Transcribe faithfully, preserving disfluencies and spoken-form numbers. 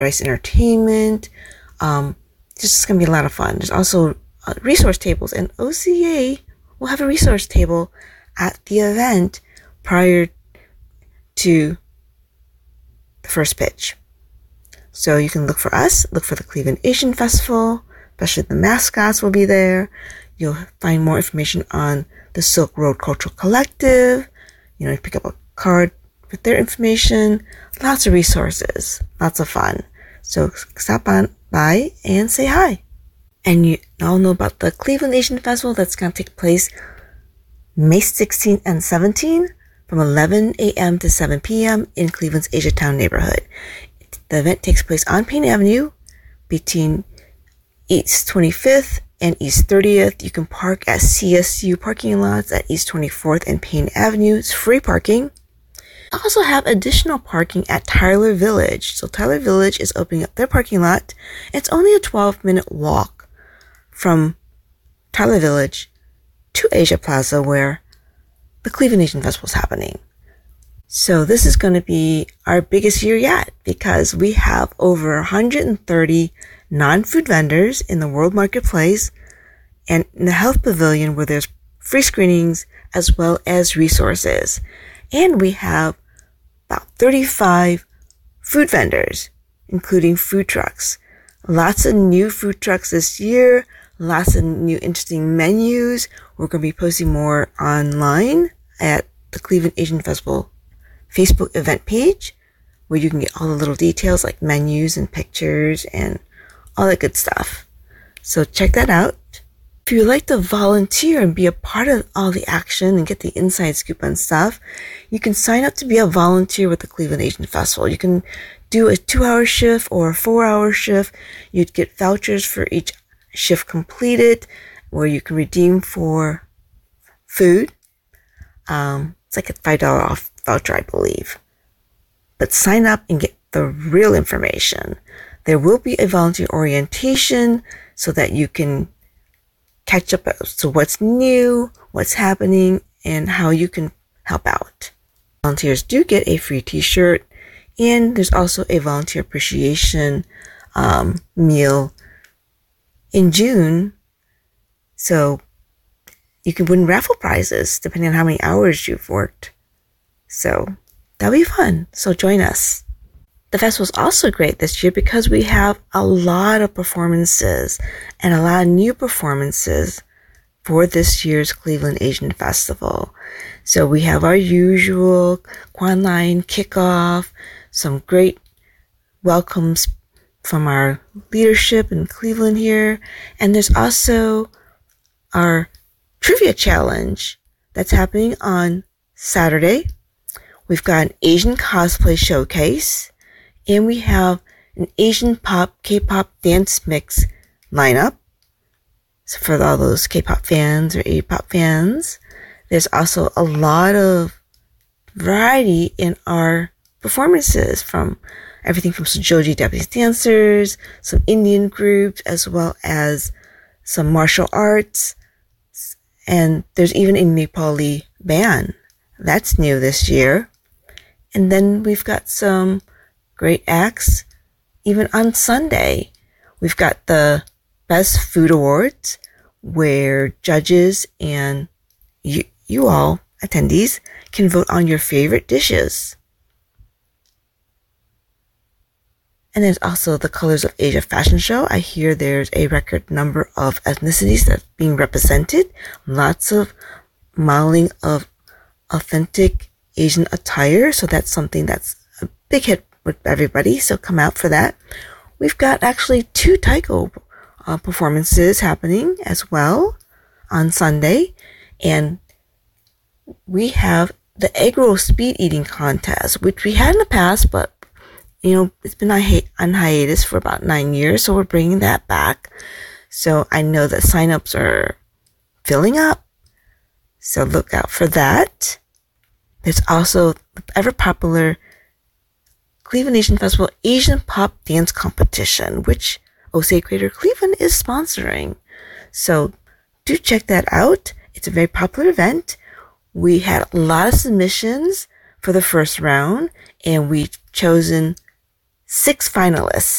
Rice Entertainment. Um, just going to be a lot of fun. There's also uh, resource tables, and O C A will have a resource table at the event prior to the first pitch. So you can look for us, look for the Cleveland Asian Festival, especially the mascots will be there. You'll find more information on the Silk Road Cultural Collective. You know, you pick up a card with their information. Lots of resources, lots of fun. So stop on by and say hi. And you all know about the Cleveland Asian Festival that's going to take place May sixteenth and seventeenth from eleven a.m. to seven p.m. in Cleveland's Asiatown neighborhood. The event takes place on Payne Avenue between East twenty-fifth and East thirtieth. You can park at C S U parking lots at East twenty-fourth and Payne Avenue. It's free parking. I also have additional parking at Tyler Village. So Tyler Village is opening up their parking lot. It's only a twelve minute walk from Tyler Village to Asia Plaza, where the Cleveland Asian Festival is happening. So this is going to be our biggest year yet, because we have over one hundred thirty non-food vendors in the World Marketplace and in the Health Pavilion, where there's free screenings as well as resources. And we have about thirty-five food vendors, including food trucks. Lots of new food trucks this year, lots of new interesting menus. We're going to be posting more online at the Cleveland Asian Festival Facebook event page, where you can get all the little details like menus and pictures and all that good stuff. So check that out. If you'd like to volunteer and be a part of all the action and get the inside scoop on stuff, you can sign up to be a volunteer with the Cleveland Asian Festival. You can do a two-hour shift or a four-hour shift. You'd get vouchers for each shift completed, where you can redeem for food. Um, it's like a five dollars off voucher, I believe. But sign up and get the real information. There will be a volunteer orientation so that you can catch up as to what's new, what's happening, and how you can help out. Volunteers do get a free t-shirt, and there's also a volunteer appreciation um, meal in June. So you can win raffle prizes depending on how many hours you've worked. So that'll be fun. So join us. The festival's also great this year because we have a lot of performances and a lot of new performances for this year's Cleveland Asian Festival. So we have our usual Quan Line kickoff, some great welcomes from our leadership in Cleveland here. And there's also our trivia challenge that's happening on Saturday. We've got an Asian cosplay showcase, and we have an Asian pop, K-pop dance mix lineup. So for all those K-pop fans or A-pop fans, there's also a lot of variety in our performances, from everything from some Joji Japanese dancers, some Indian groups, as well as some martial arts. And there's even a Nepali band. That's new this year. And then we've got some great acts even on Sunday. We've got the Best Food Awards, where judges and you, you all, attendees, can vote on your favorite dishes. And there's also the Colors of Asia fashion show. I hear there's a record number of ethnicities that's being represented. Lots of modeling of authentic Asian attire. So that's something that's a big hit with everybody. So come out for that. We've got actually two taiko uh, performances happening as well on Sunday. And we have the egg roll speed eating contest, which we had in the past, but you know, it's been on, hi- on hiatus for about nine years, so we're bringing that back. So I know that signups are filling up, so look out for that. There's also the ever popular Cleveland Asian Festival Asian Pop Dance Competition, which O C A Greater Cleveland is sponsoring. So do check that out. It's a very popular event. We had a lot of submissions for the first round, and we've chosen six finalists